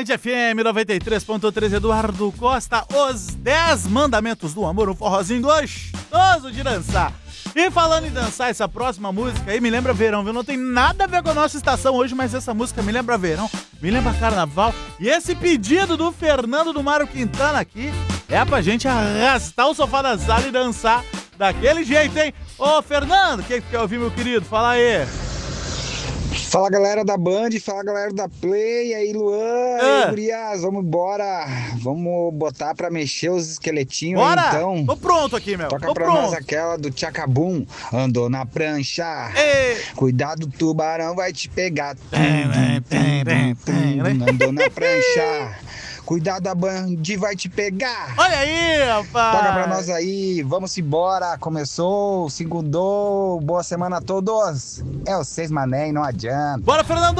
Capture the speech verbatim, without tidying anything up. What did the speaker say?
Band F M noventa e três ponto três, Eduardo Costa, os dez mandamentos do amor, um forrozinho gostoso de dançar. E falando em dançar, essa próxima música aí me lembra verão, viu? Não tem nada a ver com a nossa estação hoje, mas essa música me lembra verão, me lembra carnaval. E esse pedido do Fernando do Mário Quintana aqui é pra gente arrastar o sofá da sala e dançar daquele jeito, hein? Ô, Fernando, o que que quer ouvir, meu querido? Fala aí. Fala, galera da Band, fala, galera da Play, e aí, Luan, Ah. e aí, gurias, vamos embora, vamos botar pra mexer os esqueletinhos Bora! aí, então. Tô pronto aqui, meu. Toca Tô pra pronto. nós aquela do Tchacabum, andou na prancha, Ei. cuidado, o tubarão vai te pegar, Tem, tem, tem, tem, né? andou na prancha, cuidado, a Band vai te pegar. Olha aí, rapaz. Toca pra nós aí, vamos embora, começou, segundou, boa semana a todos. É os seis mané e não adianta. Bora, Fernando!